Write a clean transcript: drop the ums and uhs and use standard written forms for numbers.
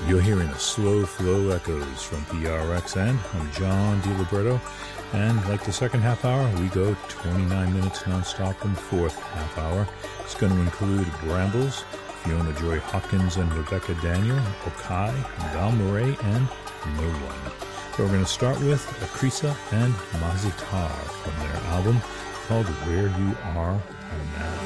You're hearing a slow flow echoes from PRXN. I'm John DiLiberto, and like the second half hour, we go 29 minutes nonstop in the fourth half hour. It's going to include Brambles, Fiona Joy Hopkins and Rebecca Daniel, Okai, Val Murray, and No One. So we're going to start with Akrisa and Mazitar from their album called Where You Are Now.